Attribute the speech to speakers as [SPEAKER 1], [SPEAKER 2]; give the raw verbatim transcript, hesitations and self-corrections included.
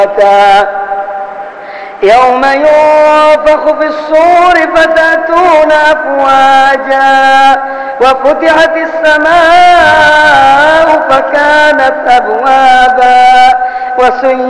[SPEAKER 1] يوم ينفخ في الصور فتأتون أفواجا وفتحت السماء فكانت أبوابا وسيرت